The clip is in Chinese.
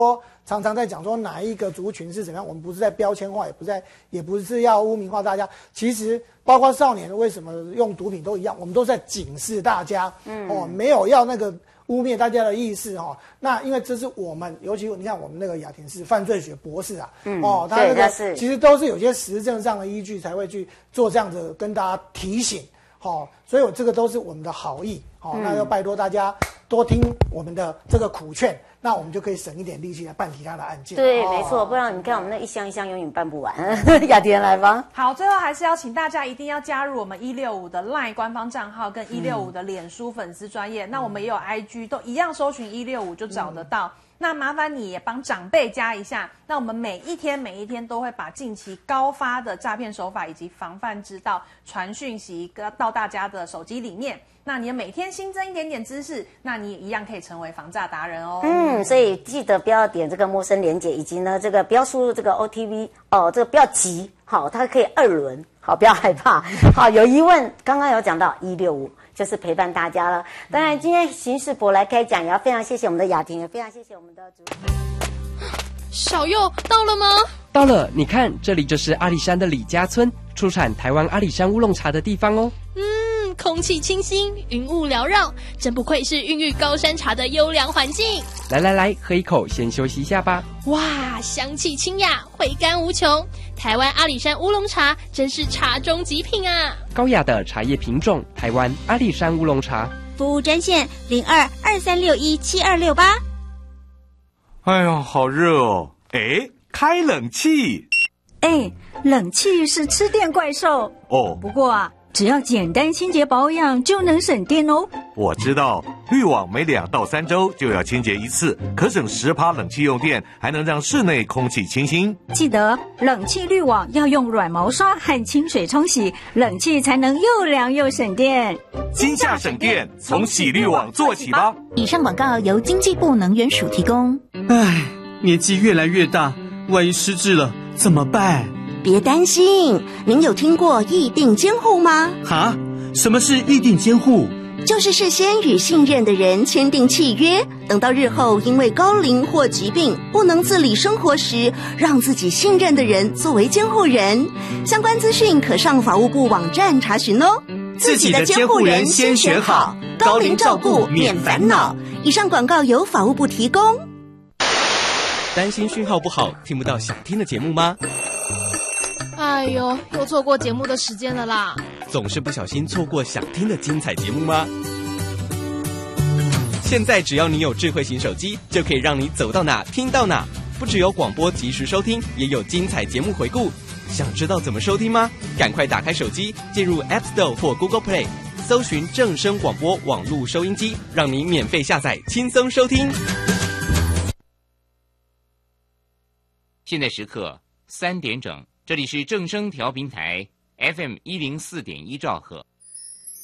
常常在讲说哪一个族群是怎么样，我们不是在标签化，也不是要污名化大家。其实包括少年为什么用毒品都一样，我们都在警示大家，没有要那个污蔑大家的意思哦。那因为这是我们，尤其你看我们那个雅婷是犯罪学博士啊，他那个其实都是有些实证上的依据才会去做这样子跟大家提醒。所以这个都是我们的好意，那要拜托大家多听我们的这个苦劝，那我们就可以省一点力气来办其他的案件。 对，没错，不然你看我们那一箱一箱永远办不完。雅婷来吧。 好，最后还是要请大家一定要加入我们165的 LINE 官方账号跟165的脸书粉丝专页，那我们也有 IG， 都一样搜寻165就找得到。那麻烦你也帮长辈加一下。那我们每一天都会把近期高发的诈骗手法以及防范之道传讯息到大家的手机里面。那你每天新增一点点知识，那你也一样可以成为防诈达人哦。 所以记得不要点这个陌生连结，以及呢这个不要输入这个 OTV 哦，这个不要急，好，它可以2轮，好，不要害怕。好，有疑问，刚刚有讲到165。就是陪伴大家了。当然，今天刑事博来开讲，也要非常谢谢我们的雅婷，也非常谢谢我们的主持人。 小佑到了吗？ 到了，你看，这里就是阿里山的李家村，出产台湾阿里山乌龙茶的地方哦。 空气清新，云雾缭绕，真不愧是孕育高山茶的优良环境。 来，喝一口，先休息一下吧。 哇，香气清雅，回甘无穷。台湾阿里山乌龙茶真是茶中极品啊！ 高雅的茶叶品种，台湾阿里山乌龙茶。 服务专线0223617268。 哎呦，好热哦！开冷气。 冷气是吃电怪兽哦。不过啊，只要简单清洁保养就能省电哦。 我知道，滤网每2到3周就要清洁一次，可省10%冷气用电，还能让室内空气清新。 记得冷气滤网要用软毛刷和清水冲洗，冷气才能又凉又省电。 今夏省电，从洗滤网做起吧。 以上广告由经济部能源署提供。 年纪越来越大，万一失智了怎么办？ 别担心，您有听过议定监护吗？ 什么是议定监护？ 就是事先与信任的人签订契约，等到日后因为高龄或疾病不能自理生活时，让自己信任的人作为监护人。相关资讯可上法务部网站查询哦。 自己的监护人先选好，高龄照顾免烦恼。 以上广告由法务部提供。 担心讯号不好，听不到想听的节目吗？ 哎呦，又错过节目的时间了啦！ 总是不小心错过想听的精彩节目吗？现在只要你有智慧型手机，就可以让你走到哪听到哪。不只有广播及时收听，也有精彩节目回顾。想知道怎么收听吗？赶快打开手机，进入 App Store 或 Google Play， 搜寻正声广播网络收音机，让你免费下载，轻松收听。 现在时刻3点整，这里是正声调频台 FM104.1兆赫。